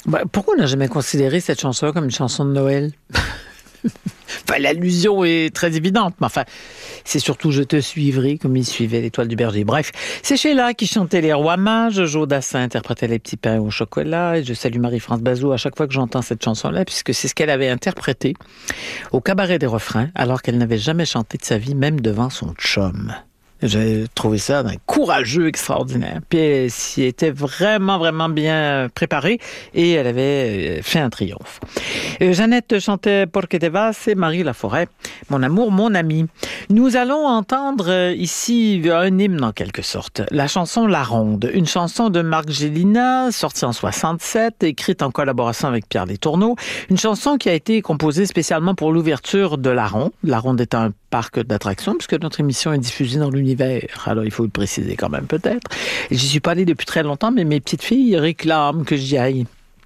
Pourquoi on n'a jamais considéré cette chanson comme une chanson de Noël? Enfin, l'allusion est très évidente, mais enfin, c'est surtout « Je te suivrai » comme il suivait l'étoile du berger. Bref, c'est Sheila qui chantait les rois mages, Joe Dassin interprétait les petits pains au chocolat, et je salue Marie-France Bazot à chaque fois que j'entends cette chanson-là, puisque c'est ce qu'elle avait interprété au cabaret des refrains, alors qu'elle n'avait jamais chanté de sa vie, même devant son chum. J'ai trouvé ça d'un courageux extraordinaire. Puis elle s'y était vraiment, vraiment bien préparée et elle avait fait un triomphe. Jeannette chantait Porque te vas et Marie Laforêt, Mon amour, mon ami. Nous allons entendre ici un hymne en quelque sorte. La chanson La Ronde, une chanson de Marc Gélina, sortie en 67, écrite en collaboration avec Pierre Letourneau. Une chanson qui a été composée spécialement pour l'ouverture de La Ronde. La Ronde est un parc d'attractions, puisque notre émission est diffusée dans l'univers. Alors, il faut le préciser quand même, peut-être. J'y suis pas allée depuis très longtemps, mais mes petites filles réclament que j'y aille.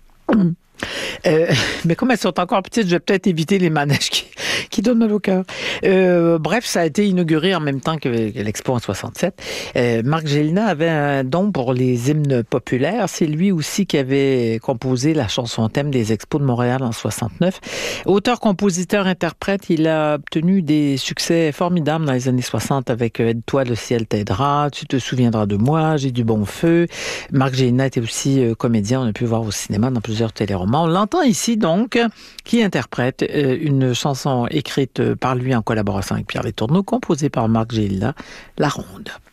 Mais comme elles sont encore petites, je vais peut-être éviter les manèges qui donnent mal au cœur. Bref, ça a été inauguré en même temps que l'Expo en 67. Marc Gélina avait un don pour les hymnes populaires. C'est lui aussi qui avait composé la chanson thème des Expos de Montréal en 69. Auteur, compositeur, interprète, il a obtenu des succès formidables dans les années 60 avec Aide-toi, le ciel t'aidera, Tu te souviendras de moi, J'ai du bon feu. Marc Gélina était aussi comédien. On a pu le voir au cinéma dans plusieurs téléromans. On l'entend ici, donc, qui interprète une chanson écrite par lui en collaboration avec Pierre Letourneau, composée par Marc Gélina, La Ronde.